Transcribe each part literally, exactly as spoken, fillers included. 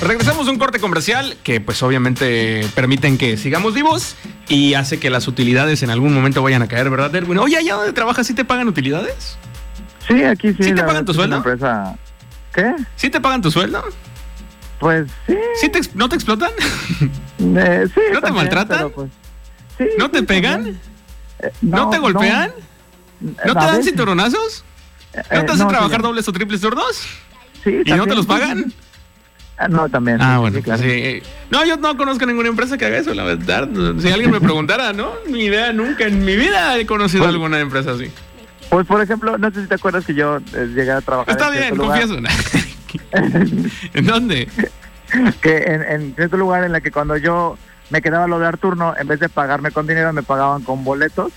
Regresamos a un corte comercial que pues obviamente permiten que sigamos vivos y hace que las utilidades en algún momento vayan a caer, ¿verdad, Erwin? Oye, ¿allá donde trabajas sí te pagan utilidades? Sí, aquí sí. ¿Sí te pagan tu sueldo? Empresa... ¿Qué? ¿Sí te pagan tu sueldo? Pues sí. ¿Sí te, ¿No te explotan? Eh, sí. ¿No te también, maltratan? Pues, sí, ¿No te sí, pegan? Eh, ¿No, no te golpean? ¿No, ¿No te a dan veces. cinturonazos? Eh, ¿No te hacen no, trabajar sí, dobles o triples turnos? Sí, ¿Y también. no te los pagan? Ah, no, también. Ah, sí, bueno, sí, claro. sí. No, yo no conozco ninguna empresa que haga eso, la verdad. Si alguien me preguntara, ¿no? Ni idea, nunca en mi vida he conocido Pues, alguna empresa así. Pues, por ejemplo, no sé si te acuerdas que yo eh, llegué a trabajar Está en bien, cierto lugar. confieso. ¿En dónde? Que en, en cierto lugar en la que cuando yo me quedaba a lograr turno, en vez de pagarme con dinero, me pagaban con boletos.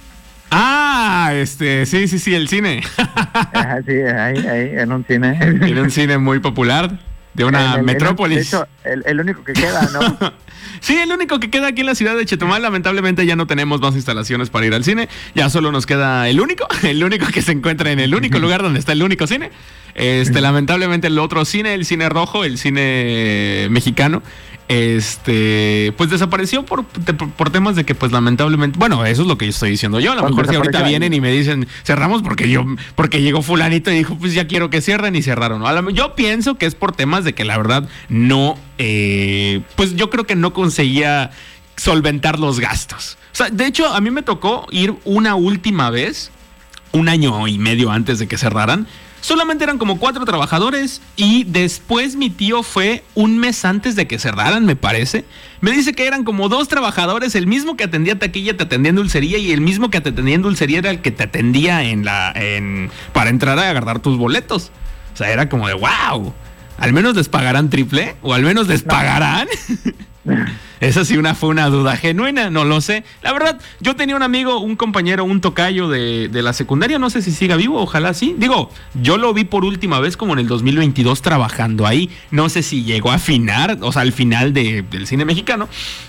Ah, este, sí, sí, sí, el cine. Ajá, sí, ahí, ahí, en un cine. En un cine muy popular de una En el- metrópolis. De hecho, el, el único que queda, ¿no? Sí, el único que queda aquí en la ciudad de Chetumal. Lamentablemente ya no tenemos más instalaciones para ir al cine. Ya solo nos queda el único, el único que se encuentra en el único lugar donde está el único cine. Este, lamentablemente el otro cine, el cine rojo, el cine mexicano, este, pues desapareció por, por, por temas de que, pues lamentablemente, bueno, eso es lo que yo estoy diciendo yo. A lo Bueno, mejor si ahorita desapareció vienen ahí. y me dicen cerramos porque yo, porque llegó fulanito y dijo, pues ya quiero que cierren y cerraron. ¿No? A lo- Yo pienso que es por temas de que la verdad no, eh, pues yo creo que no conseguía solventar los gastos. O sea, de hecho, a mí me tocó ir una última vez, un año y medio antes de que cerraran. Solamente eran como cuatro trabajadores y después mi tío fue un mes antes de que cerraran, me parece. Me dice que eran como dos trabajadores, el mismo que atendía taquilla te atendía en dulcería y el mismo que te atendía en dulcería era el que te atendía en la, en, para entrar a agarrar tus boletos. O sea, era como de wow, al menos les pagarán triple o al menos les pagarán. Esa sí una fue una duda genuina, no lo sé. La verdad, yo tenía un amigo, un compañero, un tocayo de, de la secundaria, no sé si siga vivo, ojalá sí. Digo, yo lo vi por última vez como en el dos mil veintidós trabajando ahí. No sé si llegó a afinar, o sea, al final de, del cine mexicano.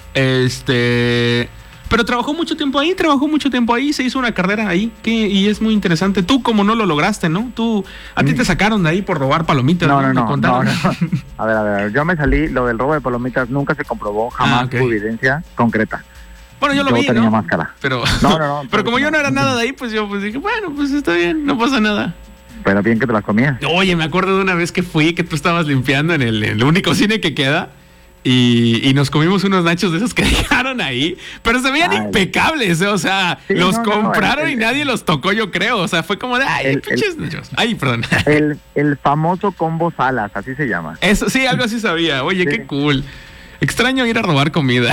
Este... Pero trabajó mucho tiempo ahí, trabajó mucho tiempo ahí, se hizo una carrera ahí, que, y es muy interesante. Tú como no lo lograste, ¿no? Tú, a ti te sacaron de ahí por robar palomitas. No, no, Me no, no, contaron. no. A ver, a ver, yo me salí, lo del robo de palomitas nunca se comprobó, jamás Ah, ok. hubo evidencia concreta. Bueno, yo lo Yo vi, tenía ¿no? máscara. Pero, No, no, no, pero como no. yo no era nada de ahí, pues yo pues dije, bueno, pues está bien, no pasa nada. Pero bien que te las comías. Oye, me acuerdo de una vez que fui, que tú estabas limpiando en el, el único cine que queda. Y, y nos comimos unos nachos de esos que dejaron ahí, pero se veían Ay. impecables, ¿eh? O sea, Sí, los no, no, compraron el- y nadie los tocó, yo creo. O sea, fue como de, ay, El- pinches nachos. Ay, perdón. El, el famoso combo Salas, así se llama. Eso sí, algo así sabía. Oye, Sí. qué cool. Extraño ir a robar comida.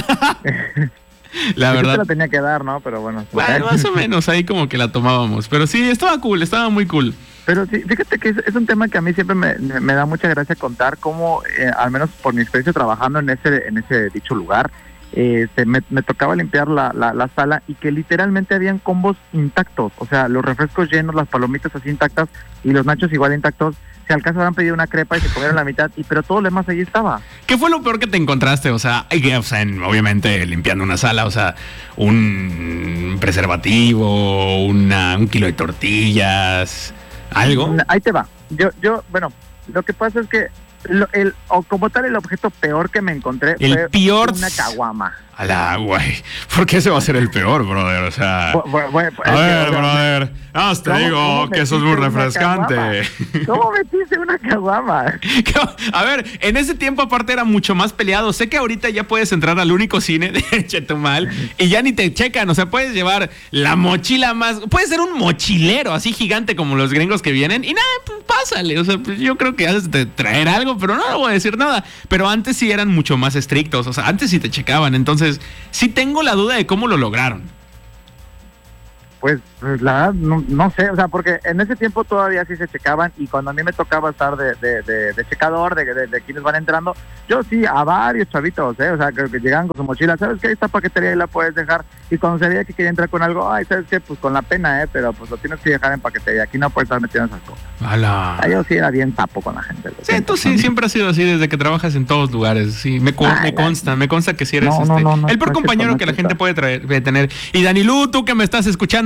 La Yo te verdad. la tenía que dar, ¿no? Pero bueno. Bueno, más o menos ahí como que la tomábamos. Pero sí, estaba cool, estaba muy cool. Pero sí, fíjate que es, es un tema que a mí siempre me, me- me da mucha gracia contar cómo, eh, al menos por mi experiencia trabajando en ese en ese dicho lugar, eh, se me, me tocaba limpiar la, la, la sala y que literalmente habían combos intactos, o sea, los refrescos llenos, las palomitas así intactas y los nachos igual intactos. Si al caso habían pedido una crepa y se comieron la mitad, y pero todo lo demás ahí estaba. ¿Qué fue lo peor que te encontraste? O sea, hay que, o sea, en- obviamente limpiando una sala, o sea, un preservativo, una, un kilo de tortillas, algo. Ahí te va. Yo, yo, bueno, lo que pasa es que lo- el, o como tal el objeto peor que me encontré El fue peor- una caguama. A la güey. ¿Por qué ese va a ser el peor, brother? O sea. Bu- bu- bu- A es que, ver, o sea, brother. Nada más te ¿cómo- digo cómo que eso es muy metiste una refrescante. caguama? ¿Cómo metiste una caguama? A ver, en ese tiempo aparte era mucho más peleado. Sé que ahorita ya puedes entrar al único cine de Chetumal y ya ni te checan. O sea, puedes llevar la mochila más. Puedes ser un mochilero así gigante como los gringos que vienen y nada, pues pásale. O sea, pues yo creo que has de traer algo, pero no le voy a decir nada. Pero antes sí eran mucho más estrictos. O sea, antes sí te checaban. Entonces, sí tengo la duda de cómo lo lograron. Pues, pues, la verdad, no, no sé, o sea, porque en ese tiempo todavía sí se checaban y cuando a mí me tocaba estar de, de, de, de checador, de, de, de quienes van entrando, yo sí, a varios chavitos, ¿eh? O sea, que, que llegan con su mochila, ¿sabes qué? Esta paquetería ahí la puedes dejar. Y cuando se veía que quería entrar con algo, ay, ¿sabes qué? Pues con la pena, ¿eh? Pero pues lo tienes que dejar en paquetería, aquí no puedes estar metiendo esas cosas. ¡Hala! Ah, yo sí era bien tapo con la gente. Sí, tú sí, siempre has sido así desde que trabajas en todos lugares. Sí, me, co- Ay, me consta, me consta que sí eres No, este, no, no, no, el peor no es compañero cierto, no que es la gente cierto. puede traer, puede tener. Y Danilú, tú que me estás escuchando esto,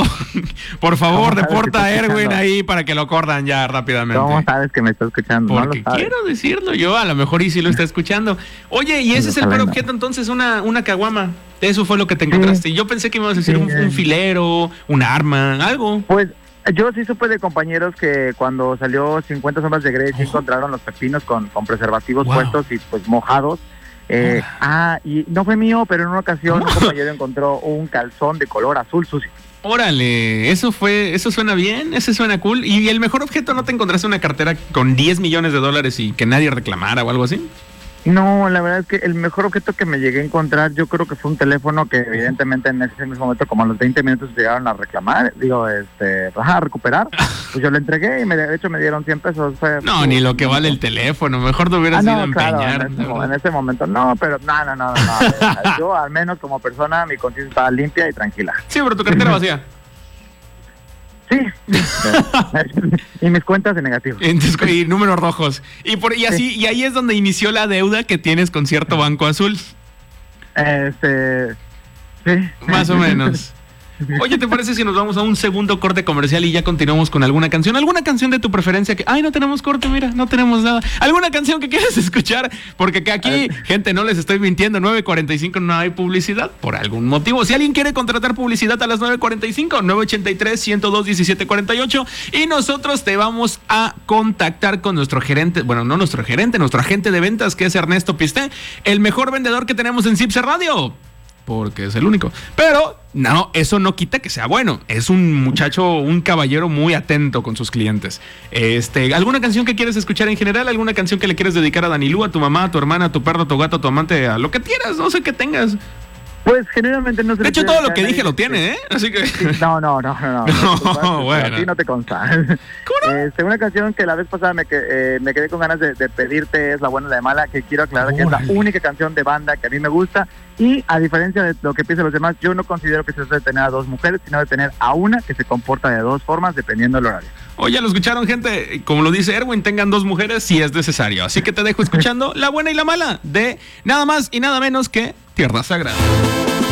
Por favor, ¿Cómo sabes reporta a que estoy Erwin escuchando? ahí para que lo corran ya rápidamente. ¿Cómo sabes que me está escuchando? Porque no lo sabes. quiero decirlo yo, a lo mejor y sí lo está escuchando. Oye, y ese es el Ojalá peor no. objeto entonces, una, una caguama. Eso fue lo que te encontraste. Y yo pensé que me ibas a decir Sí. un, un filero, un arma, algo. Pues yo sí supe de compañeros que cuando salió cincuenta sombras de Grey sí encontraron los pepinos con, con preservativos Wow. puestos y pues mojados. Eh, ah, y no fue mío, pero en una ocasión un compañero encontró un calzón de color azul sucio. Órale, eso fue, eso suena bien, eso suena cool. ¿Y el mejor objeto no te encontraste una cartera con diez millones de dólares y que nadie reclamara o algo así? No, la verdad es que el mejor objeto que me llegué a encontrar yo creo que fue un teléfono que evidentemente en ese mismo momento como a los veinte minutos llegaron a reclamar, digo, este, a recuperar, pues yo le entregué y me, de hecho me dieron cien pesos. Fue, No, fue, ni lo que vale el teléfono, mejor te hubieras Ah, ido a no, claro, empeñar. en, ese, mo- en ese momento no, pero no, no, no, no, no. Yo al menos como persona mi conciencia estaba limpia y tranquila. Sí, pero tu cartera vacía. Sí. Y mis cuentas de negativo. Entonces, y números rojos. Y por y así, y ahí es donde inició la deuda que tienes con cierto banco azul. Este, sí. Más o menos. Oye, ¿te parece si nos vamos a un segundo corte comercial y ya continuamos con alguna canción? ¿Alguna canción de tu preferencia que... Ay, no tenemos corte, mira, no tenemos nada. ¿Alguna canción que quieras escuchar? Porque que aquí, gente, no les estoy mintiendo, nueve cuarenta y cinco no hay publicidad por algún motivo. Si alguien quiere contratar publicidad a las nueve cuarenta y cinco, nueve ochenta y tres, ciento dos, diecisiete cuarenta y ocho y nosotros te vamos a contactar con nuestro gerente, bueno, no nuestro gerente, nuestro agente de ventas que es Ernesto Pisté, el mejor vendedor que tenemos en Cipse Radio. Porque es el único. Pero no, eso no quita que sea bueno. Es un muchacho, un caballero muy atento con sus clientes. Este, ¿alguna canción que quieres escuchar en general? ¿Alguna canción que le quieres dedicar a Danilú, a tu mamá, a tu hermana, a tu perro, a tu gato, a tu amante, a lo que quieras? No sé qué tengas. Pues generalmente no se De le hecho, puede todo lo dedicar que a dije nadie. lo tiene, ¿eh? Así que... Sí, No, no, no, no. no, No, bueno. A ti no te consta. Este, una canción que la vez pasada me, que, eh, me quedé con ganas de, de pedirte es La Buena y la Mala, que quiero aclarar que es la Órale. única canción de banda que a mí me gusta. Y a diferencia de lo que piensan los demás, yo no considero que se trate de tener a dos mujeres, sino de tener a una que se comporta de dos formas dependiendo del horario. Oye, ya lo escucharon, gente. Como lo dice Erwin, tengan dos mujeres si es necesario. Así que te dejo escuchando La Buena y la Mala de nada más y nada menos que Tierra Sagrada.